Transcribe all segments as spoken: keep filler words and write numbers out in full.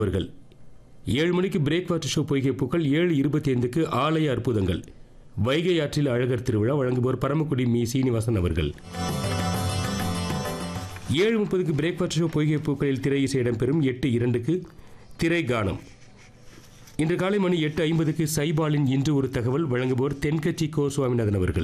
அவர்கள் ஏழு மணிக்கு பிரேக்ஃபாஸ்ட் ஷோ பொய்கை பூக்கள், ஏழு இருபத்தி ஐந்துக்கு ஆலய அற்புதங்கள் வைகை ஆற்றில் அழகர் திருவிழா, வழங்குவோர் பரமக்குடி மீ சீனிவாசன் அவர்கள். ஏழு முப்பதுக்கு பிரேக்ஃபாஸ்ட் ஷோ பொய்கை பூக்களில் திரை இசை இடம்பெறும். எட்டு இரண்டுக்கு திரை கானம். இன்று காலை மணி எட்டு ஐம்பதுக்கு சைபாலின் இன்று ஒரு தகவல், வழங்குவோர் தென்கட்சி கோ சுவாமிநாதன் அவர்கள்.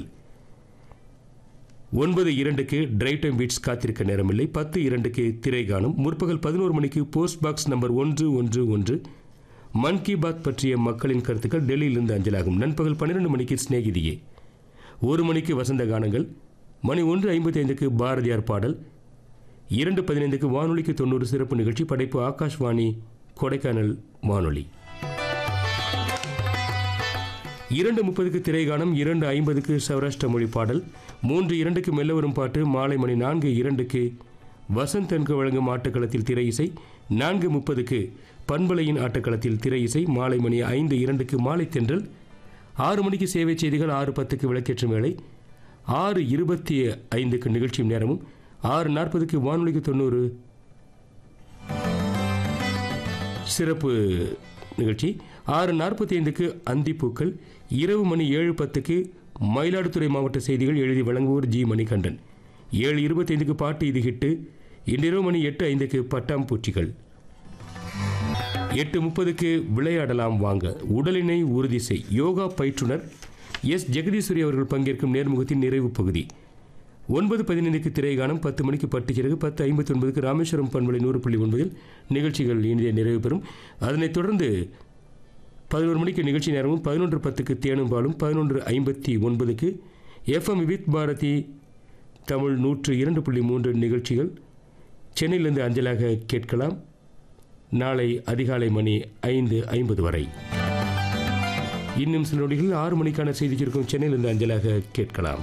ஒன்பது இரண்டுக்கு டிரைவ் டைம் பீட்ஸ் காத்திருக்க நேரமில்லை. பத்து இரண்டுக்கு திரை காணும். முற்பகல் பதினோரு மணிக்கு போஸ்ட் பாக்ஸ் நம்பர் ஒன்று ஒன்று ஒன்று மன் கி பாத் பற்றிய மக்களின் கருத்துக்கள் டெல்லியிலிருந்து அஞ்சலாகும். நண்பகல் பன்னிரண்டு மணிக்கு ஸ்நேகிதியே. ஒரு மணிக்கு வசந்த கானங்கள். மணி ஒன்று ஐம்பத்தி ஐந்துக்கு பாரதியார் பாடல். இரண்டு பதினைந்துக்கு வானொலிக்கு தொண்ணூறு சிறப்பு நிகழ்ச்சி. படைப்பு ஆகாஷ்வாணி கொடைக்கானல் வானொலி. இரண்டு முப்பதுக்கு திரைகானம். இரண்டு ஐம்பதுக்கு சௌராஷ்டிர மொழி பாடல். மூன்று இரண்டுக்கு மெல்ல வரும் பாட்டு. மாலை மணி நான்கு இரண்டுக்கு வசந்த் தன்கு வழங்கும் ஆட்டக்களத்தில் திரை இசை. நான்கு முப்பதுக்கு பண்பலையின் ஆட்டக்களத்தில் திரை இசை. மாலை மணி ஐந்து இரண்டுக்கு மாலை தென்றல். ஆறு மணிக்கு சேவை செய்திகள். ஆறு பத்துக்கு விளக்கேற்றும் வேளை. ஆறு இருபத்தி ஐந்துக்கு நிகழ்ச்சியும் நேரமும். ஆறு நாற்பதுக்கு வானொலிக்கு தொண்ணூறு சிறப்பு நிகழ்ச்சி. ஆறு நாற்பத்தி ஐந்துக்கு அந்திப்பூக்கள். இரவு மணி ஏழு பத்துக்கு மயிலாடுதுறை மாவட்ட செய்திகள் எழுதி வழங்குவோர் ஜி மணிகண்டன். ஏழு இருபத்தி ஐந்துக்கு பாட்டு இது ஹிட்டு. இன்றிரவு மணி எட்டு ஐந்துக்கு பட்டாம்பூச்சிகள். எட்டு முப்பதுக்கு விளையாடலாம் வாங்க, உடலினை உறுதி செய், யோகா பயிற்றுனர் எஸ் ஜெகதீஸ்வரி அவர்கள் பங்கேற்கும் நேர்முகத்தின் நிறைவு பகுதி. ஒன்பது பதினைந்துக்கு திரைகானம். பத்து மணிக்கு பட்டுச்சிறகு. பத்து ஐம்பத்தி ஒன்பதுக்கு ராமேஸ்வரம் பண்பலை நூறு புள்ளி ஒன்பதில் நிகழ்ச்சிகள் இனிதே நிறைவு பெறும். அதனைத் தொடர்ந்து பதினோரு மணிக்கு நிகழ்ச்சி நேரமும். பதினொன்று பத்துக்கு தேனும் பாலும். பதினொன்று ஐம்பத்தி ஒன்பதுக்கு எஃப்எம் வித் பாரதி தமிழ் நூற்று இரண்டு புள்ளி மூன்று நிகழ்ச்சிகள் சென்னையிலிருந்து அஞ்சலாக கேட்கலாம். நாளை அதிகாலை மணி ஐந்து ஐம்பது வரை. இன்னும் சில நொடிகளில் ஆறு மணிக்கான செய்தி சுருக்கம் சென்னையிலிருந்து அஞ்சலாக கேட்கலாம்.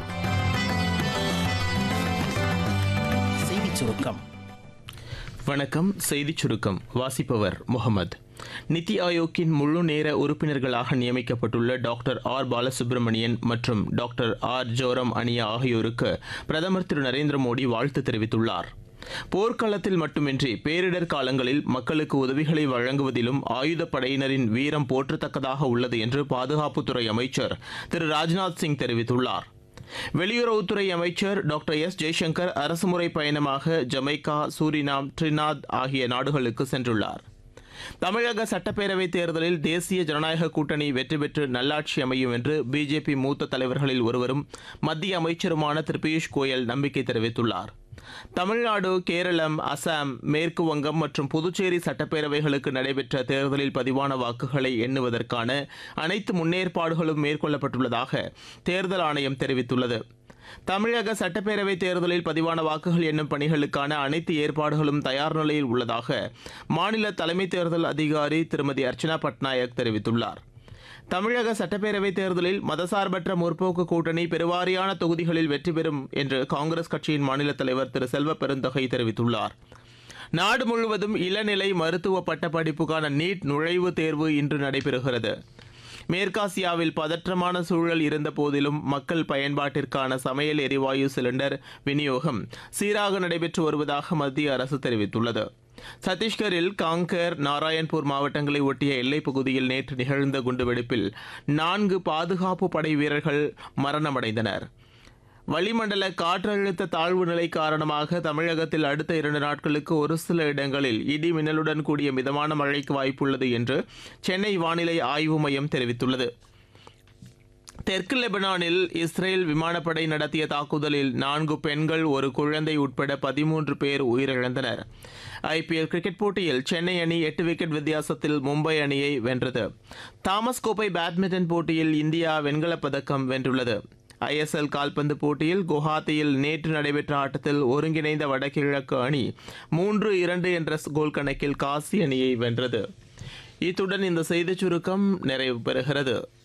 செய்திச் சுருக்கம். வணக்கம். செய்திச் சுருக்கம் வாசிப்பவர் முகமது. நித்தி ஆயோக்கின் முழு நேர உறுப்பினர்களாக நியமிக்கப்பட்டுள்ள டாக்டர் ஆர் பாலசுப்ரமணியன் மற்றும் டாக்டர் ஆர் ஜோரம் அனியா ஆகியோருக்கு பிரதமர் திரு நரேந்திர மோடி வாழ்த்து தெரிவித்துள்ளார். போர்க்களத்தில் மட்டுமின்றி பேரிடர் காலங்களில் மக்களுக்கு உதவிகளை வழங்குவதிலும் ஆயுதப்படையினரின் வீரம் போற்றத்தக்கதாக உள்ளது என்று பாதுகாப்புத்துறை அமைச்சர் திரு ராஜ்நாத் சிங் தெரிவித்துள்ளார். வெளியுறவுத்துறை அமைச்சர் டாக்டர் எஸ் ஜெய்சங்கர் அரசுமுறை பயணமாக ஜமைக்கா, சூரினாம், ட்ரினாத் ஆகிய நாடுகளுக்கு சென்றுள்ளார். தமிழக சட்டப்பேரவைத் தேர்தலில் தேசிய ஜனநாயக கூட்டணி வெற்றி பெற்று நல்லாட்சி அமையும் என்று பிஜேபி மூத்த தலைவர்களில் ஒருவரும் மத்திய அமைச்சருமான திரு பியூஷ் கோயல் நம்பிக்கை தெரிவித்துள்ளார். தமிழ்நாடு, கேரளம், அசாம், மேற்கு வங்கம் மற்றும் புதுச்சேரி சட்டப்பேரவைகளுக்கு நடைபெற்ற தேர்தலில் பதிவான வாக்குகளை எண்ணுவதற்கான அனைத்து முன்னேற்பாடுகளும் மேற்கொள்ளப்பட்டுள்ளதாக தேர்தல் ஆணையம் தெரிவித்துள்ளது. தமிழக சட்டப்பேரவைத் தேர்தலில் பதிவான வாக்குகள் எண்ணும் பணிகளுக்கான அனைத்து ஏற்பாடுகளும் தயார் நிலையில் உள்ளதாக மாநில தலைமை தேர்தல் அதிகாரி திருமதி அர்ச்சனா பட்நாயக் தெரிவித்துள்ளார். தமிழக சட்டப்பேரவைத் தேர்தலில் மதசார்பற்ற முற்போக்கு கூட்டணி பெருவாரியான தொகுதிகளில் வெற்றி பெறும் என்று காங்கிரஸ் கட்சியின் மாநில தலைவர் திரு செல்வ பெருந்தகை தெரிவித்துள்ளார். நாடு முழுவதும் இளநிலை மருத்துவ பட்டப்படிப்புக்கான நீட் நுழைவுத் தேர்வு இன்று நடைபெறுகிறது. மேற்காசியாவில் பதற்றமான சூழல் இருந்த போதிலும் மக்கள் பயன்பாட்டிற்கான சமையல் எரிவாயு சிலிண்டர் விநியோகம் சீராக நடைபெற்று வருவதாக மத்திய அரசு தெரிவித்துள்ளது. சத்தீஸ்கரில் காங்கர், நாராயண்பூர் மாவட்டங்களை ஒட்டிய எல்லைப் பகுதியில் நேற்று நிகழ்ந்த குண்டுவெடிப்பில் நான்கு பாதுகாப்பு படை வீரர்கள் மரணமடைந்தனர். வளிமண்டல காற்றழுத்த தாழ்வு நிலை காரணமாக தமிழகத்தில் அடுத்த இரண்டு நாட்களுக்கு ஒரு சில இடங்களில் இடி மின்னலுடன் கூடிய மிதமான மழைக்கு வாய்ப்புள்ளது என்று சென்னை வானிலை ஆய்வு மையம் தெரிவித்துள்ளது. தெற்கு லெபனானில் இஸ்ரேல் விமானப்படை நடத்திய தாக்குதலில் நான்கு பெண்கள், ஒரு குழந்தை உட்பட பதிமூன்று பேர் உயிரிழந்தனர். ஐபிஎல் கிரிக்கெட் போட்டியில் சென்னை அணி எட்டு விக்கெட் வித்தியாசத்தில் மும்பை அணியை வென்றது. தாமஸ் கோப்பை பேட்மிண்டன் போட்டியில் இந்தியா வெண்கலப் பதக்கம் வென்றுள்ளது. ஐஎஸ்எல் கால்பந்து போட்டியில் குவஹாத்தியில் நேற்று நடைபெற்ற ஆட்டத்தில் ஒருங்கிணைந்த வடகிழக்கு அணி மூன்று இரண்டு என்ற கோல் கணக்கில் காசி அணியை வென்றது. இத்துடன் இந்த செய்திச் சுருக்கம் நிறைவு பெறுகிறது.